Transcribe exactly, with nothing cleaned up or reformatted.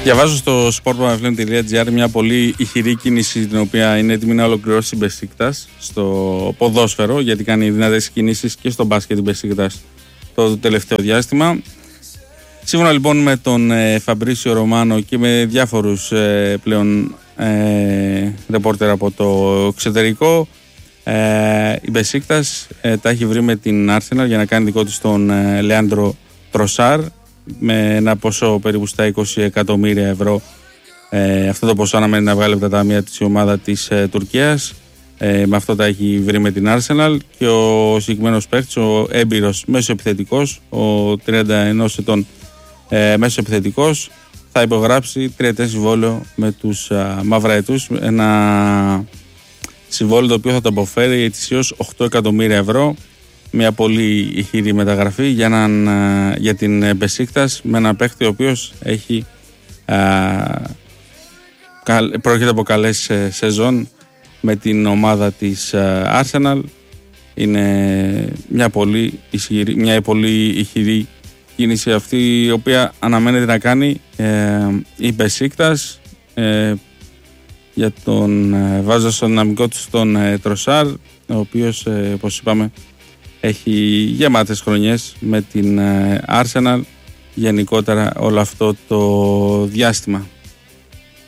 Διαβάζω στο sportpavlem.gr μια πολύ ηχηρή κίνηση την οποία είναι έτοιμη να ολοκληρώσει η Μπεσίκτας στο ποδόσφαιρο, γιατί κάνει δυνατές κινήσεις και στο μπάσκετ η Μπεσίκτας το τελευταίο διάστημα. Σύμφωνα λοιπόν με τον ε, Φαμπρίσιο Ρωμάνο και με διάφορους ε, πλέον ε, ρεπόρτερ από το εξωτερικό, ε, η Μπεσίκτας ε, τα έχει βρει με την Arsenal για να κάνει δικό της τον ε, Λεάντρο Τροσάρ, με ένα ποσό περίπου στα είκοσι εκατομμύρια ευρώ. Ε, αυτό το ποσό αναμένει να βγάλει από τα ταμεία της ομάδα της ε, Τουρκίας. Ε, με αυτό τα έχει βρει με την Arsenal και ο συγκεκριμένος παίκτης, ο έμπειρος μέσοεπιθετικός, ο τριάντα ενός ετών ε, μέσοεπιθετικός, θα υπογράψει τριετές συμβόλαιο με τους α, μαυραετούς. Ένα συμβόλαιο το οποίο θα το αποφέρει ετησίως οκτώ εκατομμύρια ευρώ. Μια πολύ ηχηρή μεταγραφή για, έναν, για την Μπεσίκτας, με έναν παίκτη ο οποίος έχει α, πρόκειται από καλές σεζόν με την ομάδα της α, Arsenal. Είναι μια πολύ ισχυρή, μια πολύ ηχηρή κίνηση αυτή, η οποία αναμένεται να κάνει ε, η Μπεσίκτας ε, για τον ε, βάζοντα στο δυναμικό του τον ε, Τροσάρ, ο οποίος ε, όπως είπαμε έχει γεμάτες χρονιές με την Arsenal γενικότερα όλο αυτό το διάστημα.